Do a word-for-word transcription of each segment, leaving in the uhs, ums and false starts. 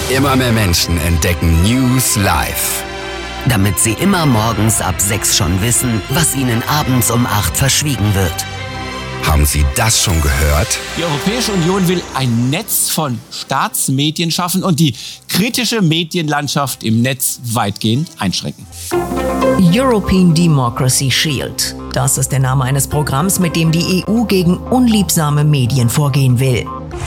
Immer mehr Menschen entdecken News Live. Damit sie immer morgens ab sechs schon wissen, was ihnen abends um acht verschwiegen wird. Haben Sie das schon gehört? Die Europäische Union will ein Netz von Staatsmedien schaffen und die kritische Medienlandschaft im Netz weitgehend einschränken. European Democracy Shield. Das ist der Name eines Programms, mit dem die E U gegen unliebsame Medien vorgehen will.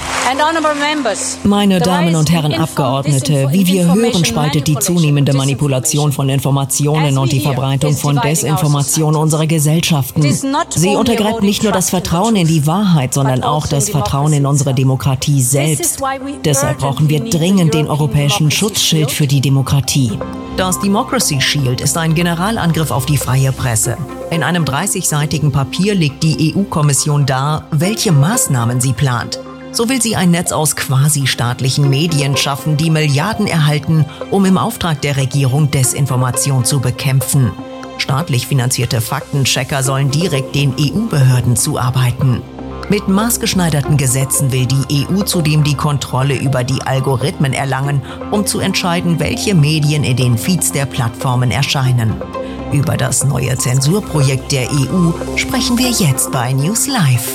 Meine Damen und Herren Abgeordnete, wie wir hören, spaltet die zunehmende Manipulation von Informationen und die Verbreitung von Desinformation unsere Gesellschaften. Sie untergräbt nicht nur das Vertrauen in die Wahrheit, sondern auch das Vertrauen in unsere Demokratie selbst. Deshalb brauchen wir dringend den europäischen Schutzschild für die Demokratie. Das Democracy Shield ist ein Generalangriff auf die freie Presse. In einem dreißigseitigen Papier legt die E U-Kommission dar, welche Maßnahmen sie plant. So will sie ein Netz aus quasi-staatlichen Medien schaffen, die Milliarden erhalten, um im Auftrag der Regierung Desinformation zu bekämpfen. Staatlich finanzierte Faktenchecker sollen direkt den E U-Behörden zuarbeiten. Mit maßgeschneiderten Gesetzen will die E U zudem die Kontrolle über die Algorithmen erlangen, um zu entscheiden, welche Medien in den Feeds der Plattformen erscheinen. Über das neue Zensurprojekt der E U sprechen wir jetzt bei News Live.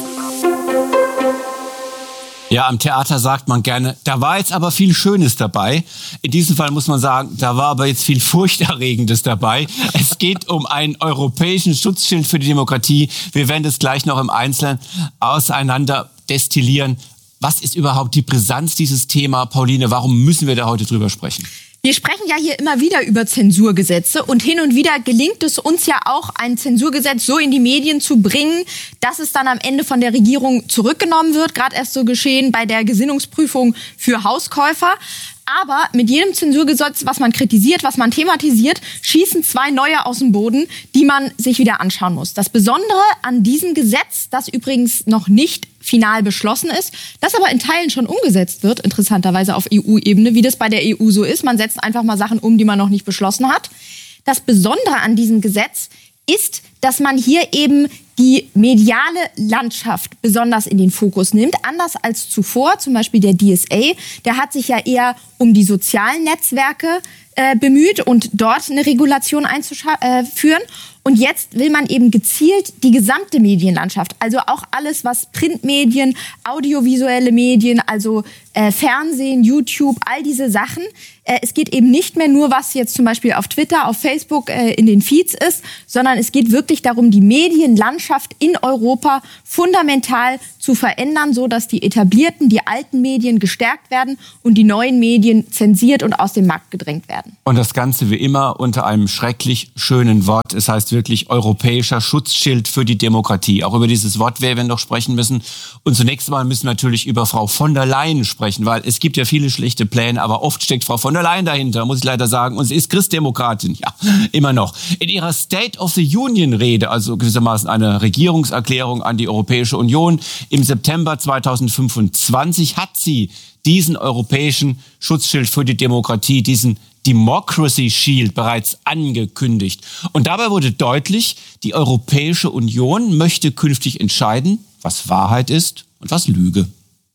Ja, am Theater sagt man gerne, da war jetzt aber viel Schönes dabei. In diesem Fall muss man sagen, da war aber jetzt viel Furchterregendes dabei. Es geht um einen europäischen Schutzschild für die Demokratie. Wir werden das gleich noch im Einzelnen auseinander destillieren. Was ist überhaupt die Brisanz dieses Thema, Pauline? Warum müssen wir da heute drüber sprechen? Wir sprechen ja hier immer wieder über Zensurgesetze und hin und wieder gelingt es uns ja auch, ein Zensurgesetz so in die Medien zu bringen, dass es dann am Ende von der Regierung zurückgenommen wird. Gerade erst so geschehen bei der Gesinnungsprüfung für Hauskäufer. Aber mit jedem Zensurgesetz, was man kritisiert, was man thematisiert, schießen zwei neue aus dem Boden, die man sich wieder anschauen muss. Das Besondere an diesem Gesetz, das übrigens noch nicht final beschlossen ist, das aber in Teilen schon umgesetzt wird, interessanterweise auf E U-Ebene, wie das bei der E U so ist. Man setzt einfach mal Sachen um, die man noch nicht beschlossen hat. Das Besondere an diesem Gesetz ist, dass man hier eben die mediale Landschaft besonders in den Fokus nimmt. Anders als zuvor, zum Beispiel der D S A, der hat sich ja eher um die sozialen Netzwerke äh, bemüht und dort eine Regulation einzuführen. Und jetzt will man eben gezielt die gesamte Medienlandschaft, also auch alles, was Printmedien, audiovisuelle Medien, also äh, Fernsehen, YouTube, all diese Sachen. Äh, es geht eben nicht mehr nur, was jetzt zum Beispiel auf Twitter, auf Facebook äh, in den Feeds ist, sondern es geht wirklich darum, die Medienlandschaft in Europa fundamental zu verändern, so dass die etablierten, die alten Medien gestärkt werden und die neuen Medien zensiert und aus dem Markt gedrängt werden. Und das Ganze wie immer unter einem schrecklich schönen Wort. Es heißt wirklich europäischer Schutzschild für die Demokratie. Auch über dieses Wort werden wir noch sprechen müssen. Und zunächst mal müssen wir natürlich über Frau von der Leyen sprechen, weil es gibt ja viele schlechte Pläne, aber oft steckt Frau von der Leyen dahinter, muss ich leider sagen. Und sie ist Christdemokratin, ja, immer noch. In ihrer State of the Union-Rede, also gewissermaßen eine Regierungserklärung an die Europäische Union, im September zweitausendfünfundzwanzig hat sie diesen europäischen Schutzschild für die Demokratie, diesen Democracy Shield bereits angekündigt. Und dabei wurde deutlich, die Europäische Union möchte künftig entscheiden, was Wahrheit ist und was Lüge.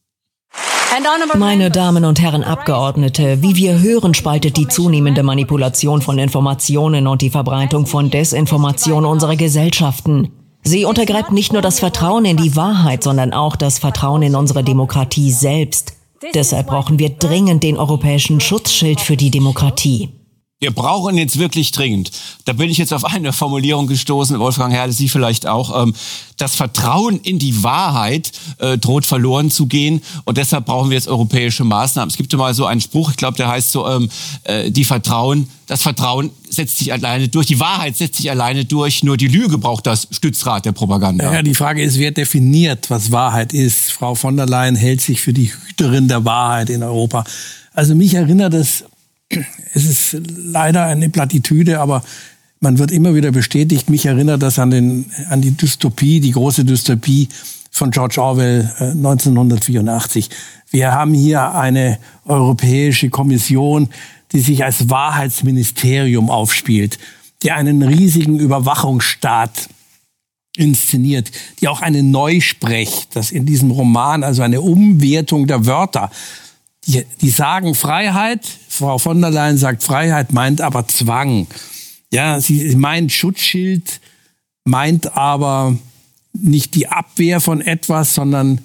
Meine Damen und Herren Abgeordnete, wie wir hören, spaltet die zunehmende Manipulation von Informationen und die Verbreitung von Desinformation unsere Gesellschaften. Sie untergräbt nicht nur das Vertrauen in die Wahrheit, sondern auch das Vertrauen in unsere Demokratie selbst. Deshalb brauchen wir dringend den europäischen Schutzschild für die Demokratie. Wir brauchen jetzt wirklich dringend. Da bin ich jetzt auf eine Formulierung gestoßen, Wolfgang Herrle, Sie vielleicht auch. Ähm, das Vertrauen in die Wahrheit äh, droht verloren zu gehen und deshalb brauchen wir jetzt europäische Maßnahmen. Es gibt ja mal so einen Spruch, ich glaube, der heißt so, ähm, äh, die Vertrauen, das Vertrauen setzt sich alleine durch, die Wahrheit setzt sich alleine durch, nur die Lüge braucht das Stützrad der Propaganda. Ja, die Frage ist, wer definiert, was Wahrheit ist? Frau von der Leyen hält sich für die Hüterin der Wahrheit in Europa. Also mich erinnert es, es ist leider eine Plattitüde, aber man wird immer wieder bestätigt. Mich erinnert das an, den, an die Dystopie, die große Dystopie von George Orwell äh, neunzehnhundertvierundachtzig. Wir haben hier eine Europäische Kommission, die sich als Wahrheitsministerium aufspielt, die einen riesigen Überwachungsstaat inszeniert, die auch eine Neusprech, das in diesem Roman, also eine Umwertung der Wörter, Die, die sagen Freiheit, Frau von der Leyen sagt Freiheit, meint aber Zwang. Ja, sie meint Schutzschild, meint aber nicht die Abwehr von etwas, sondern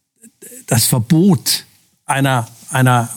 das Verbot einer, einer,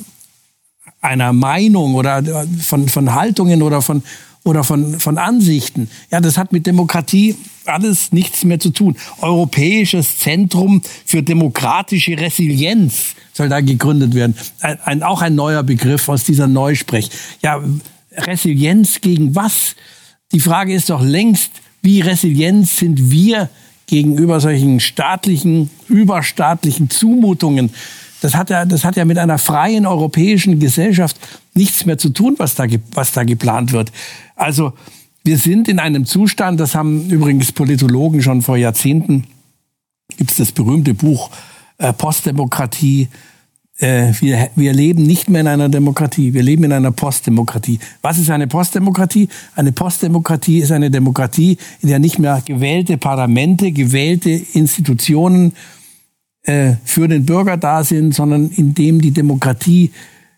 einer Meinung oder von, von Haltungen oder von, oder von, von Ansichten. Ja, das hat mit Demokratie alles nichts mehr zu tun. Europäisches Zentrum für demokratische Resilienz soll da gegründet werden. Ein, ein, auch ein neuer Begriff aus dieser Neusprech. Ja, Resilienz gegen was? Die Frage ist doch längst, wie resilient sind wir gegenüber solchen staatlichen, überstaatlichen Zumutungen? Das hat ja, das hat ja mit einer freien europäischen Gesellschaft nichts mehr zu tun, was da, was da geplant wird. Also, wir sind in einem Zustand, das haben übrigens Politologen schon vor Jahrzehnten, gibt es das berühmte Buch äh, Postdemokratie. Äh, wir, wir leben nicht mehr in einer Demokratie, wir leben in einer Postdemokratie. Was ist eine Postdemokratie? Eine Postdemokratie ist eine Demokratie, in der nicht mehr gewählte Parlamente, gewählte Institutionen äh, für den Bürger da sind, sondern in dem die Demokratie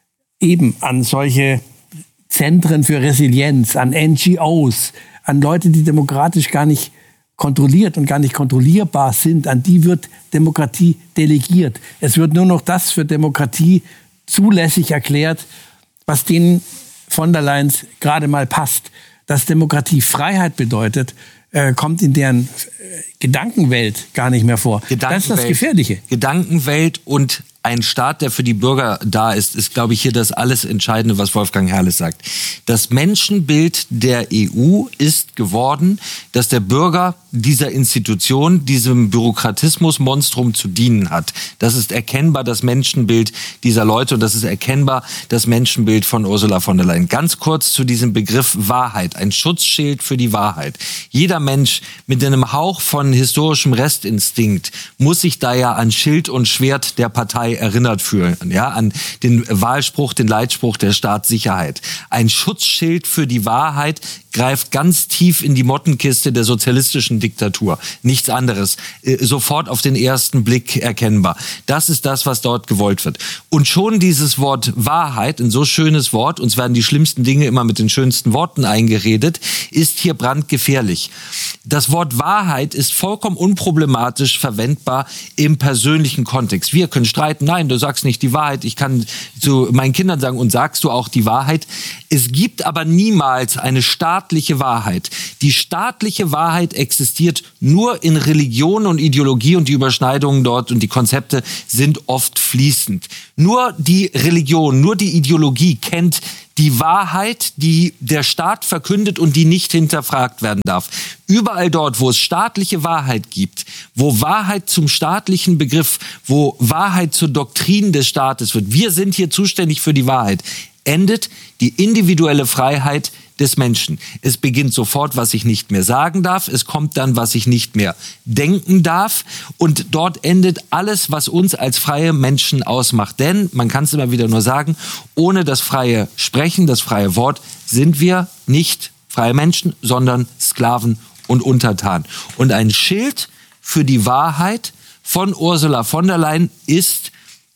eben an solche Zentren für Resilienz, an N G Os, an Leute, die demokratisch gar nicht kontrolliert und gar nicht kontrollierbar sind, an die wird Demokratie delegiert. Es wird nur noch das für Demokratie zulässig erklärt, was denen von der Leyen gerade mal passt. Dass Demokratie Freiheit bedeutet, äh, kommt in deren äh, Gedankenwelt gar nicht mehr vor. Das ist das Gefährliche. Gedankenwelt und ein Staat, der für die Bürger da ist, ist, glaube ich, hier das alles Entscheidende, was Wolfgang Herrles sagt. Das Menschenbild der E U ist geworden, dass der Bürger dieser Institution, diesem Bürokratismusmonstrum zu dienen hat. Das ist erkennbar das Menschenbild dieser Leute und das ist erkennbar das Menschenbild von Ursula von der Leyen. Ganz kurz zu diesem Begriff Wahrheit, ein Schutzschild für die Wahrheit. Jeder Mensch mit einem Hauch von historischem Restinstinkt muss sich da ja an Schild und Schwert der Partei erinnert fühlen, ja, an den Wahlspruch, den Leitspruch der Staatssicherheit. Ein Schutzschild für die Wahrheit greift ganz tief in die Mottenkiste der sozialistischen Diktatur. Nichts anderes. Äh, sofort auf den ersten Blick erkennbar. Das ist das, was dort gewollt wird. Und schon dieses Wort Wahrheit, ein so schönes Wort, uns werden die schlimmsten Dinge immer mit den schönsten Worten eingeredet, ist hier brandgefährlich. Das Wort Wahrheit ist vollkommen unproblematisch verwendbar im persönlichen Kontext. Wir können streiten, nein, du sagst nicht die Wahrheit. Ich kann zu meinen Kindern sagen, und sagst du auch die Wahrheit? Es gibt aber niemals eine staatliche Wahrheit. Die staatliche Wahrheit existiert nur in Religion und Ideologie und die Überschneidungen dort und die Konzepte sind oft fließend. Nur die Religion, nur die Ideologie kennt die Wahrheit, die der Staat verkündet und die nicht hinterfragt werden darf. Überall dort, wo es staatliche Wahrheit gibt, wo Wahrheit zum staatlichen Begriff, wo Wahrheit zur Doktrin des Staates wird, wir sind hier zuständig für die Wahrheit, endet die individuelle Freiheit des Menschen. Es beginnt sofort, was ich nicht mehr sagen darf. Es kommt dann, was ich nicht mehr denken darf. Und dort endet alles, was uns als freie Menschen ausmacht. Denn, man kann es immer wieder nur sagen, ohne das freie Sprechen, das freie Wort, sind wir nicht freie Menschen, sondern Sklaven und Untertan. Und ein Schild für die Wahrheit von Ursula von der Leyen ist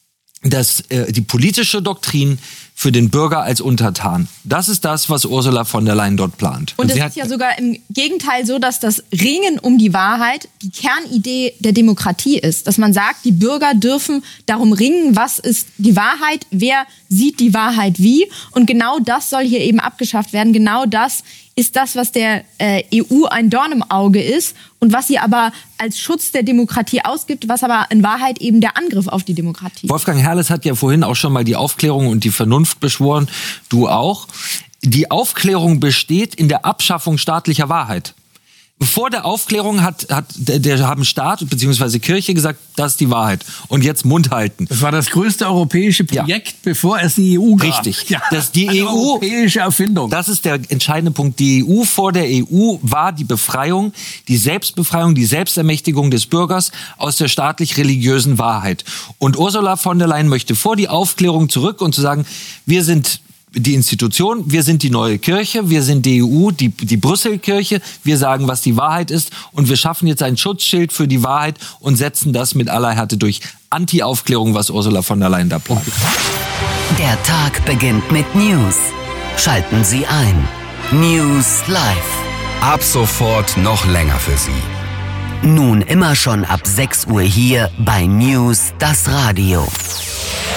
das, äh, die politische Doktrin für den Bürger als Untertan. Das ist das, was Ursula von der Leyen dort plant. Und, Und es ist ja sogar im Gegenteil so, dass das Ringen um die Wahrheit die Kernidee der Demokratie ist. Dass man sagt, die Bürger dürfen darum ringen, was ist die Wahrheit, wer sieht die Wahrheit wie. Und genau das soll hier eben abgeschafft werden. Genau das ist das, was der äh, E U ein Dorn im Auge ist und was sie aber als Schutz der Demokratie ausgibt, was aber in Wahrheit eben der Angriff auf die Demokratie. Wolfgang Herrles hat ja vorhin auch schon mal die Aufklärung und die Vernunft beschworen, du auch. Die Aufklärung besteht in der Abschaffung staatlicher Wahrheit. Vor der Aufklärung hat, hat der, der haben Staat bzw. Kirche gesagt, das ist die Wahrheit. Und jetzt Mund halten. Das war das größte europäische Projekt, ja, bevor es die E U gab. Richtig. Ja, das, die eine E U, europäische Erfindung. Das ist der entscheidende Punkt. Die E U, vor der E U war die Befreiung, die Selbstbefreiung, die Selbstermächtigung des Bürgers aus der staatlich-religiösen Wahrheit. Und Ursula von der Leyen möchte vor die Aufklärung zurück und zu sagen, wir sind die Institution, wir sind die neue Kirche, wir sind die E U, die, die Brüssel-Kirche, wir sagen, was die Wahrheit ist und wir schaffen jetzt ein Schutzschild für die Wahrheit und setzen das mit aller Härte durch. Anti-Aufklärung, was Ursula von der Leyen da plant. Der Tag beginnt mit News. Schalten Sie ein. News Live. Ab sofort noch länger für Sie. Nun immer schon ab sechs Uhr hier bei News, das Radio.